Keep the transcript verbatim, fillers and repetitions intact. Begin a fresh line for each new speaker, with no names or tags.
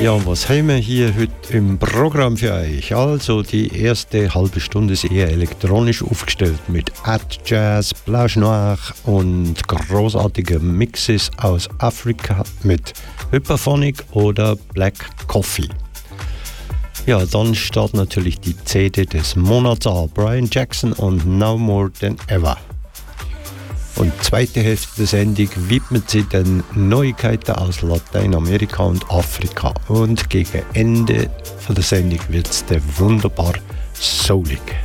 Ja, was haben wir hier heute im Programm für euch? Also, die erste halbe Stunde ist eher elektronisch aufgestellt mit Art Jazz, Blanche Noir und großartigen Mixes aus Afrika mit Hyperphonic oder Black Coffee. Ja, dann startet natürlich die C D des Monats an. Brian Jackson und Now More Than Ever. Und die zweite Hälfte der Sendung widmet sich den Neuigkeiten aus Lateinamerika und Afrika. Und gegen Ende der Sendung wird es dann wunderbar soulig.